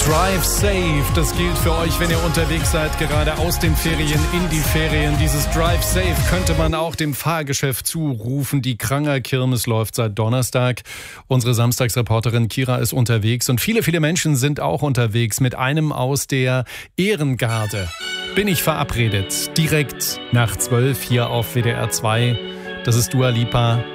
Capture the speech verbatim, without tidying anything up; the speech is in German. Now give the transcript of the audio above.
Drive Safe, das gilt für euch, wenn ihr unterwegs seid, gerade aus den Ferien in die Ferien. Dieses Drive Safe könnte man auch dem Fahrgeschäft zurufen. Die Kranger-Kirmes läuft seit Donnerstag. Unsere Samstagsreporterin Kira ist unterwegs und viele, viele Menschen sind auch unterwegs. Mit einem aus der Ehrengarde bin ich verabredet, direkt nach zwölf hier auf W D R zwei. Das ist Dua Lipa.